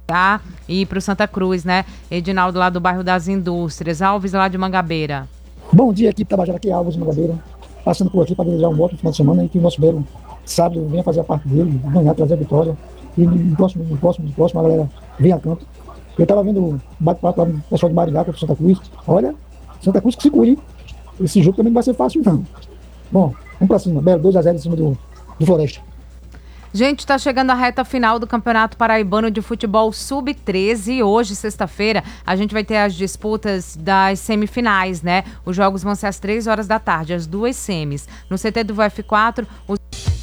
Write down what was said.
e para o Santa Cruz, né? Edinaldo lá do bairro das Indústrias, Alves lá de Mangabeira. Bom dia, equipe Tabajara, aqui é Alves de Mangabeira, passando por aqui para desejar um ótimo final de semana e que o nosso belo sábado venha fazer a parte dele, ganhar, trazer a vitória e no próximo a galera venha a campo. Eu estava vendo o bate-papo lá do pessoal de Maringá contra o Santa Cruz. Olha, Santa Cruz que se cuide. Esse jogo também não vai ser fácil, não. Bom, vamos para cima. Belo, 2-0 em cima do Floresta. Gente, está chegando a reta final do Campeonato Paraibano de Futebol Sub-13. Hoje, sexta-feira, a gente vai ter as disputas das semifinais, né? Os jogos vão ser às 3 horas da tarde, as duas semis. No CT do VF4, os